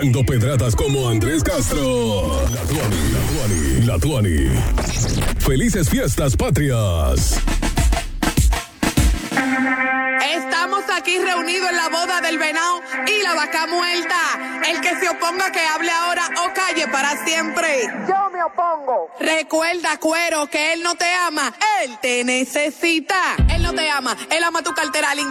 tirando pedradas como Andrés Castro. La Tuani. Felices fiestas patrias. Estamos aquí reunidos en la boda del venado y la vaca muerta. El que se oponga que hable ahora o calle para siempre. Yo me opongo. Recuerda, cuero, que él no te ama, él te necesita. Él no te ama, él ama tu cartera,